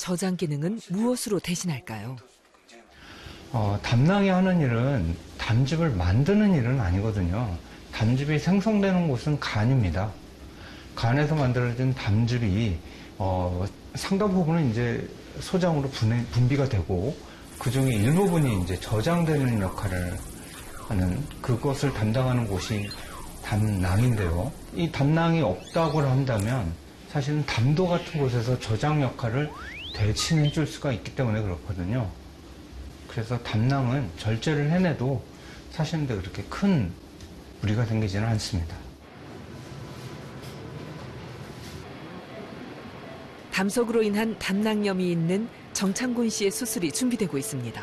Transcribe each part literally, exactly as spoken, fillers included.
저장 기능은 무엇으로 대신할까요? 어, 담낭이 하는 일은 담즙을 만드는 일은 아니거든요. 담즙이 생성되는 곳은 간입니다. 간에서 만들어진 담즙이 어, 상당 부분은 이제 소장으로 분해, 분비가 되고 그 중에 일부분이 이제 저장되는 역할을 하는 그것을 담당하는 곳이 담낭인데요. 이 담낭이 없다고 한다면 사실은 담도 같은 곳에서 저장 역할을 대신해 줄 수가 있기 때문에 그렇거든요. 그래서 담낭은 절제를 해내도 사시는데 그렇게 큰 무리가 생기지는 않습니다. 담석으로 인한 담낭염이 있는 정창곤 씨의 수술이 준비되고 있습니다.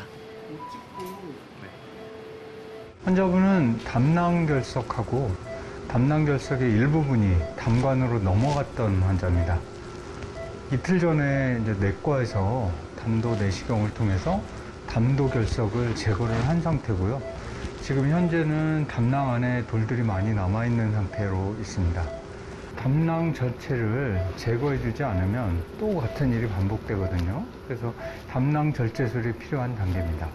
환자분은 담낭결석하고 담낭결석의 일부분이 담관으로 넘어갔던 환자입니다. 이틀 전에 이제 내과에서 담도 내시경을 통해서 담도 결석을 제거를 한 상태고요. 지금 현재는 담낭 안에 돌들이 많이 남아있는 상태로 있습니다. 담낭 자체를 제거해주지 않으면 또 같은 일이 반복되거든요. 그래서 담낭 절제술이 필요한 단계입니다.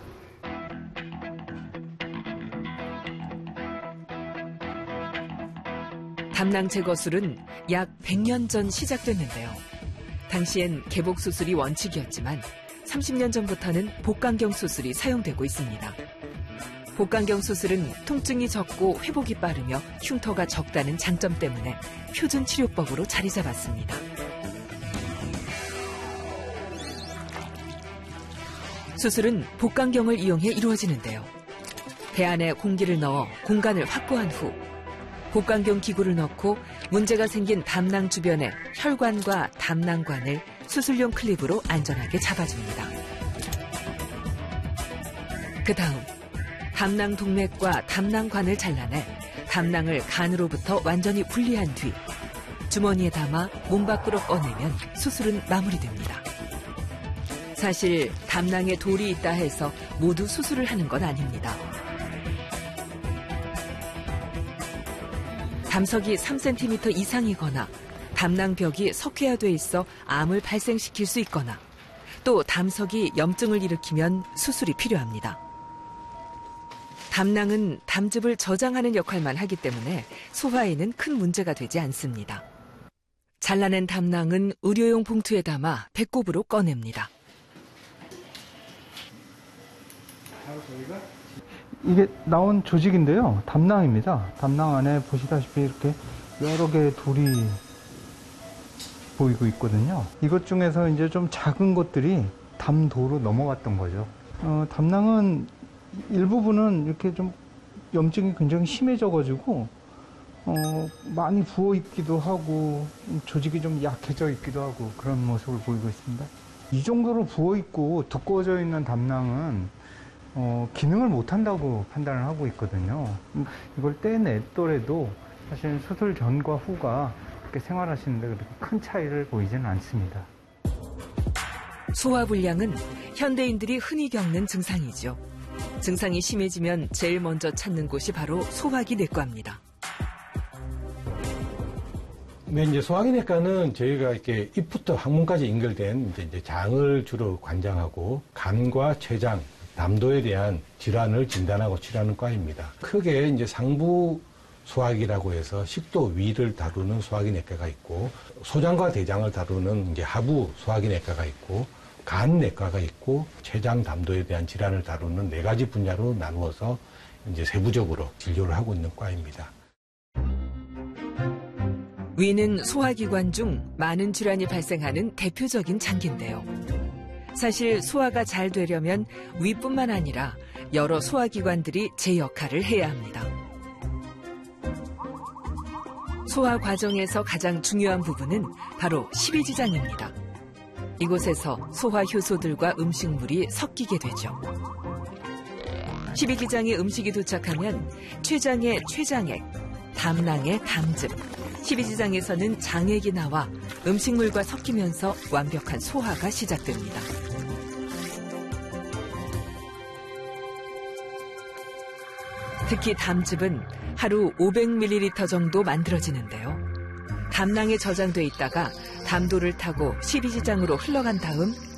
담낭 제거술은 약 백 년 전 시작됐는데요. 당시엔 개복 수술이 원칙이었지만 삼십 년 전부터는 복강경 수술이 사용되고 있습니다. 복강경 수술은 통증이 적고 회복이 빠르며 흉터가 적다는 장점 때문에 표준 치료법으로 자리 잡았습니다. 수술은 복강경을 이용해 이루어지는데요. 배 안에 공기를 넣어 공간을 확보한 후 복강경 기구를 넣고 문제가 생긴 담낭 주변의 혈관과 담낭관을 수술용 클립으로 안전하게 잡아줍니다. 그 다음 담낭 동맥과 담낭관을 잘라내 담낭을 간으로부터 완전히 분리한 뒤 주머니에 담아 몸 밖으로 꺼내면 수술은 마무리됩니다. 사실 담낭에 돌이 있다 해서 모두 수술을 하는 건 아닙니다. 담석이 삼 센티미터 이상이거나 담낭벽이 석회화돼 있어 암을 발생시킬 수 있거나 또 담석이 염증을 일으키면 수술이 필요합니다. 담낭은 담즙을 저장하는 역할만 하기 때문에 소화에는 큰 문제가 되지 않습니다. 잘라낸 담낭은 의료용 봉투에 담아 배꼽으로 꺼냅니다. 이게 나온 조직인데요. 담낭입니다. 담낭 안에 보시다시피 이렇게 여러 개의 돌이 보이고 있거든요. 이것 중에서 이제 좀 작은 것들이 담도로 넘어갔던 거죠. 어, 담낭은 일부분은 이렇게 좀 염증이 굉장히 심해져가지고 어, 많이 부어 있기도 하고 조직이 좀 약해져 있기도 하고 그런 모습을 보이고 있습니다. 이 정도로 부어 있고 두꺼워져 있는 담낭은 어, 기능을 못한다고 판단을 하고 있거든요. 이걸 떼냈더라도 사실 수술 전과 후가 그렇게 생활하시는데 그렇게 큰 차이를 보이지는 않습니다. 소화불량은 현대인들이 흔히 겪는 증상이죠. 증상이 심해지면 제일 먼저 찾는 곳이 바로 소화기 내과입니다. 네, 이제 소화기 내과는 저희가 이렇게 입부터 항문까지 연결된 이제, 이제 장을 주로 관장하고 간과 췌장, 담도에 대한 질환을 진단하고 치료하는 과입니다. 크게 이제 상부 소화기라고 해서 식도 위를 다루는 소화기 내과가 있고, 소장과 대장을 다루는 이제 하부 소화기 내과가 있고, 간 내과가 있고, 췌장 담도에 대한 질환을 다루는 네 가지 분야로 나누어서 이제 세부적으로 진료를 하고 있는 과입니다. 위는 소화기관 중 많은 질환이 발생하는 대표적인 장기인데요. 사실 소화가 잘 되려면 위뿐만 아니라 여러 소화기관들이 제 역할을 해야 합니다. 소화 과정에서 가장 중요한 부분은 바로 십이지장입니다. 이곳에서 소화 효소들과 음식물이 섞이게 되죠. 십이지장에 음식이 도착하면 췌장에 췌장액, 담낭에 담즙, 십이지장에서는 장액이 나와 음식물과 섞이면서 완벽한 소화가 시작됩니다. 특히 담즙은 하루 오백 밀리리터 정도 만들어지는데요. 담낭에 저장돼 있다가 담도를 타고 십이지장으로 흘러간 다음